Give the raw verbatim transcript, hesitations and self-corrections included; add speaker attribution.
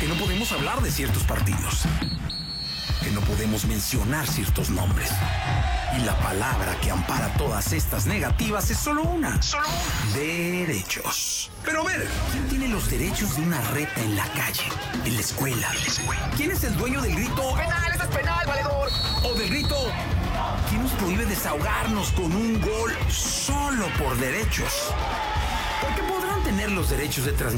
Speaker 1: que no podemos hablar de ciertos partidos, que no podemos mencionar ciertos nombres. Y la palabra que ampara todas estas negativas es solo una. Solo una. Derechos. Pero a ver, ¿quién tiene los derechos de una reta en la calle, en la escuela? ¿Quién es el dueño del grito "penal, eso es penal, valedor"? O del grito ¿quién nos prohíbe desahogarnos con un gol solo por derechos? Porque podrán tener los derechos de transmisión